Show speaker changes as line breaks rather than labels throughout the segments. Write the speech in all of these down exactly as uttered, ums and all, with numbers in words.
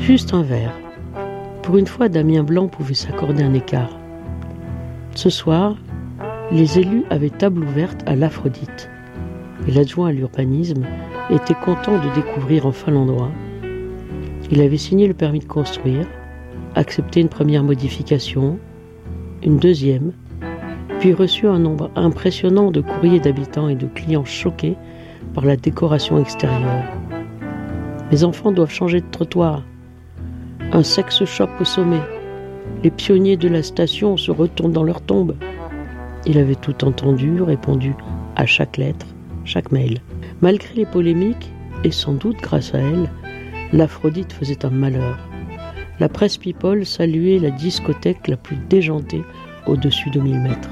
Juste un verre. Pour une fois, Damien Blanc pouvait s'accorder un écart. Ce soir, les élus avaient table ouverte à l'Aphrodite. Et l'adjoint à l'urbanisme était content de découvrir enfin l'endroit. Il avait signé le permis de construire, accepté une première modification, une deuxième, puis reçu un nombre impressionnant de courriers d'habitants et de clients choqués par la décoration extérieure. Mes enfants doivent changer de trottoir. Un sex shop au sommet. Les pionniers de la station se retournent dans leur tombe. Il avait tout entendu, répondu à chaque lettre, chaque mail. Malgré les polémiques, et sans doute grâce à elle, l'Aphrodite faisait un malheur. La presse People saluait la discothèque la plus déjantée au-dessus de mille mètres.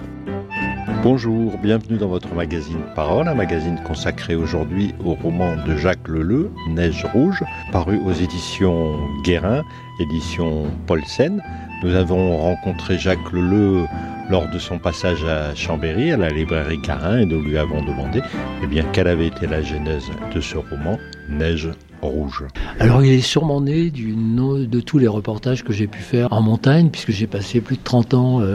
Bonjour, bienvenue dans votre magazine Parole, un magazine consacré aujourd'hui au roman de Jacques Leleu, Neige rouge, paru aux éditions Guérin, édition Paulsen. Nous avons rencontré Jacques Leleu lors de son passage à Chambéry, à la librairie Carin, et nous lui avons demandé eh bien, quelle avait été la genèse de ce roman, Neige rouge.
Alors il est sûrement né du, de tous les reportages que j'ai pu faire en montagne, puisque j'ai passé plus de trente ans euh,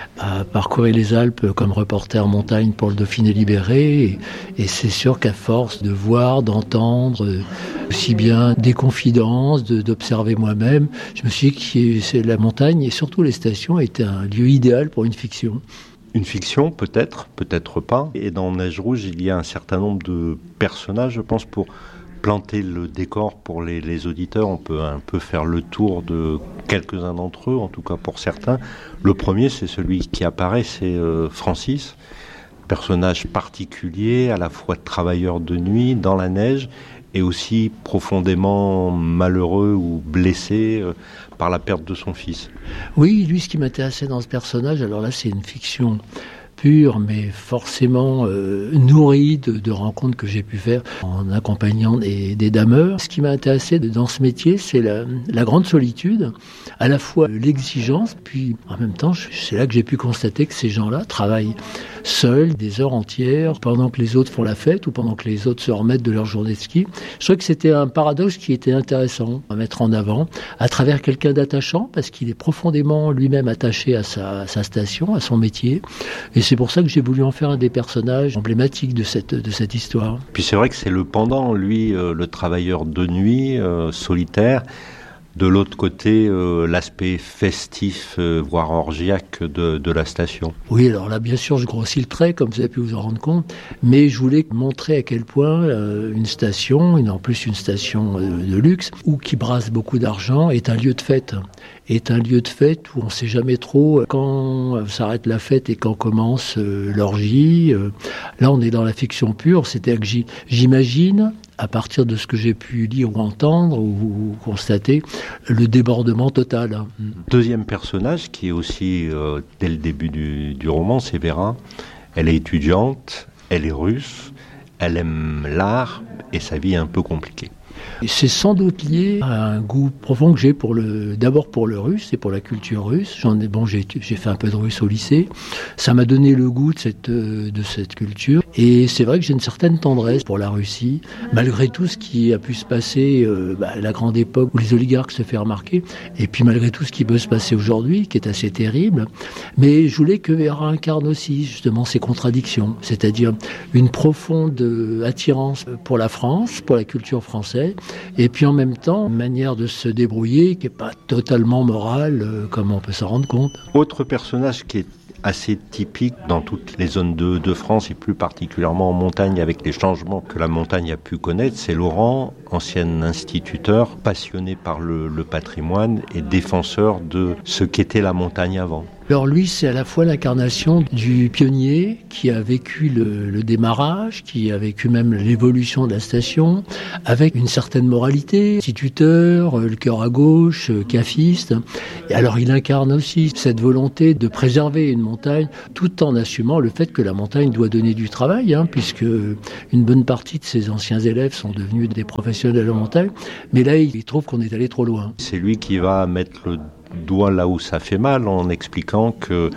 à parcourir les Alpes comme reporter en montagne pour le Dauphiné libéré, et, et c'est sûr qu'à force de voir, d'entendre, euh, aussi bien des confidences, de, d'observer moi-même, je me suis dit que c'est la montagne et surtout les stations étaient un lieu idéal pour une fiction.
Une fiction, peut-être, peut-être pas. Et dans Neige rouge, il y a un certain nombre de personnages, je pense, pour planter le décor pour les, les auditeurs. On peut un peu faire le tour de quelques-uns d'entre eux, en tout cas pour certains. Le premier, c'est celui qui apparaît, c'est euh, Francis, personnage particulier, à la fois travailleur de nuit, dans la neige, et aussi profondément malheureux ou blessé euh, par la perte de son fils.
Oui, lui, ce qui m'intéressait dans ce personnage, alors là, c'est une fiction pure, mais forcément euh, nourrie de, de rencontres que j'ai pu faire en accompagnant des, des dameurs. Ce qui m'a intéressé dans ce métier, c'est la, la grande solitude, à la fois l'exigence, puis en même temps, c'est là que j'ai pu constater que ces gens-là travaillent seuls des heures entières pendant que les autres font la fête ou pendant que les autres se remettent de leur journée de ski. Je trouvais que c'était un paradoxe qui était intéressant à mettre en avant à travers quelqu'un d'attachant, parce qu'il est profondément lui-même attaché à sa, à sa station, à son métier. Et c'est pour ça que j'ai voulu en faire un des personnages emblématiques de cette, de cette histoire.
Puis c'est vrai que c'est le pendant, lui, euh, le travailleur de nuit, euh, solitaire. De l'autre côté, euh, l'aspect festif, euh, voire orgiaque de, de la station.
Oui, alors là, bien sûr, je grossis le trait, comme vous avez pu vous en rendre compte, mais je voulais montrer à quel point euh, une station, et en plus une station euh, de luxe, ou qui brasse beaucoup d'argent, est un lieu de fête. Est un lieu de fête où on ne sait jamais trop quand s'arrête la fête et quand commence euh, l'orgie. Euh, là, on est dans la fiction pure, c'est-à-dire que j'y, j'imagine, à partir de ce que j'ai pu lire ou entendre ou, ou constater, le débordement total.
Deuxième personnage qui est aussi, euh, dès le début du, du roman, c'est Vera. Elle est étudiante, elle est russe, elle aime l'art et sa vie est un peu compliquée.
C'est sans doute lié à un goût profond que j'ai pour le, d'abord pour le russe et pour la culture russe. J'en ai, bon, j'ai, j'ai fait un peu de russe au lycée. Ça m'a donné le goût de cette, de cette culture. Et c'est vrai que j'ai une certaine tendresse pour la Russie, malgré tout ce qui a pu se passer, euh, bah, la grande époque où les oligarques se font remarquer, et puis malgré tout ce qui peut se passer aujourd'hui, qui est assez terrible. Mais je voulais que Vera incarne aussi, justement, ces contradictions. C'est-à-dire une profonde attirance pour la France, pour la culture française, et puis en même temps, une manière de se débrouiller qui n'est pas totalement morale, euh, comme on peut s'en rendre compte.
Autre personnage qui est assez typique dans toutes les zones de, de France, et plus particulièrement en montagne, avec les changements que la montagne a pu connaître, c'est Laurent, ancien instituteur, passionné par le, le patrimoine et défenseur de ce qu'était la montagne avant.
Alors lui, c'est à la fois l'incarnation du pionnier qui a vécu le, le démarrage, qui a vécu même l'évolution de la station, avec une certaine moralité, instituteur, le cœur à gauche, cafiste. Et alors il incarne aussi cette volonté de préserver une montagne, tout en assumant le fait que la montagne doit donner du travail, hein, puisque une bonne partie de ses anciens élèves sont devenus des professionnels de la montagne. Mais là, il trouve qu'on est allé trop loin.
C'est lui qui va mettre le doigt là où ça fait mal, en expliquant que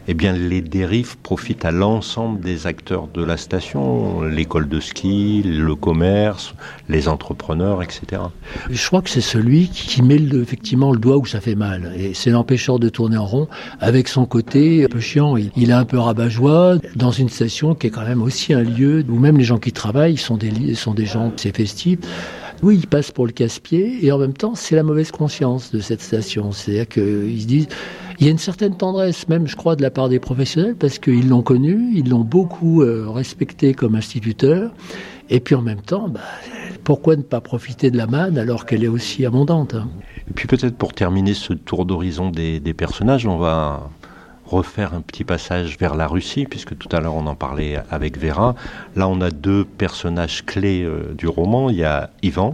eh bien les dérives profitent à l'ensemble des acteurs de la station, l'école de ski, le commerce, les entrepreneurs, et cetera.
Je crois que c'est celui qui met le, effectivement le doigt où ça fait mal. Et c'est l'empêcheur de tourner en rond, avec son côté un peu chiant. Il, il est un peu rabat-joie dans une station qui est quand même aussi un lieu où même les gens qui travaillent sont des, sont des gens, c'est festif. Oui, ils passent pour le casse-pied et en même temps, c'est la mauvaise conscience de cette station. C'est-à-dire qu'ils se disent, il y a une certaine tendresse même, je crois, de la part des professionnels parce qu'ils l'ont connu, ils l'ont beaucoup euh, respecté comme instituteur. Et puis en même temps, bah, pourquoi ne pas profiter de la manne alors qu'elle est aussi abondante, hein.
Et puis peut-être pour terminer ce tour d'horizon des, des personnages, on va refaire un petit passage vers la Russie, puisque tout à l'heure on en parlait avec Vera. Là on a deux personnages clés euh, du roman. Il y a Ivan,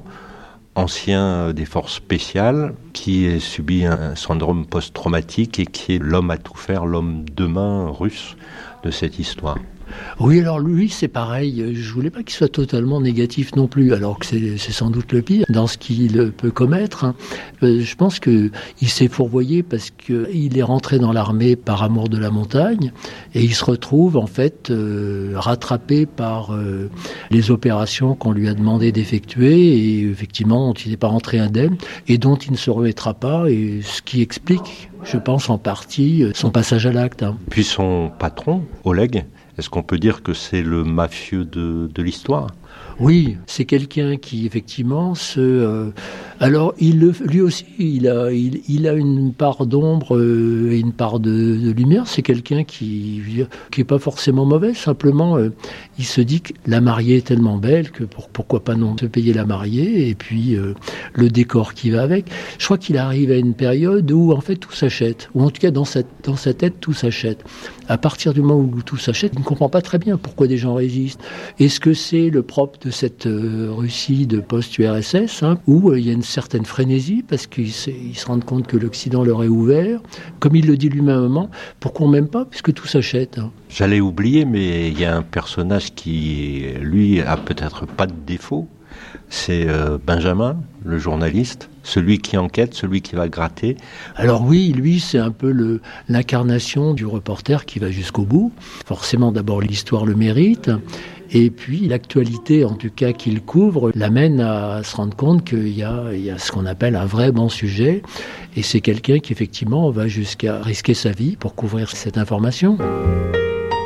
ancien des forces spéciales, qui a subi un syndrome post-traumatique et qui est l'homme à tout faire, l'homme de main russe de cette histoire.
Oui, alors lui, c'est pareil. Je voulais pas qu'il soit totalement négatif non plus, alors que c'est, c'est sans doute le pire dans ce qu'il peut commettre, hein. Je pense que il s'est fourvoyé parce que il est rentré dans l'armée par amour de la montagne et il se retrouve en fait euh, rattrapé par euh, les opérations qu'on lui a demandé d'effectuer et effectivement dont il n'est pas rentré indemne et dont il ne se remettra pas, et ce qui explique, je pense en partie, son passage à l'acte, hein.
Puis son patron, Oleg, est-ce qu'on peut dire que c'est le mafieux de, de l'histoire ?
Oui, c'est quelqu'un qui effectivement se. Euh, alors, il le, lui aussi, il a, il, il a une part d'ombre euh, et une part de, de lumière. C'est quelqu'un qui, qui est pas forcément mauvais. Simplement, euh, il se dit que la mariée est tellement belle que pour, pourquoi pas non se payer la mariée et puis euh, le décor qui va avec. Je crois qu'il arrive à une période où en fait tout s'achète, ou en tout cas dans sa dans sa tête tout s'achète. À partir du moment où tout s'achète, il ne comprend pas très bien pourquoi des gens résistent. Est-ce que c'est le propre de cette euh, Russie de post-U R S S, hein, où euh, il y a une certaine frénésie parce qu'ils se, ils se rendent compte que l'Occident leur est ouvert, comme il le dit lui-même à un moment, pourquoi on m'aime pas puisque tout s'achète, hein.
J'allais oublier, mais il y a un personnage qui, lui, a peut-être pas de défaut. C'est euh, Benjamin, le journaliste, celui qui enquête, celui qui va gratter.
Alors oui, lui, c'est un peu le, l'incarnation du reporter qui va jusqu'au bout. Forcément, d'abord, l'histoire le mérite. Et puis, l'actualité, en tout cas, qu'il couvre, l'amène à se rendre compte qu'il y a, il y a ce qu'on appelle un vrai bon sujet. Et c'est quelqu'un qui, effectivement, va jusqu'à risquer sa vie pour couvrir cette information.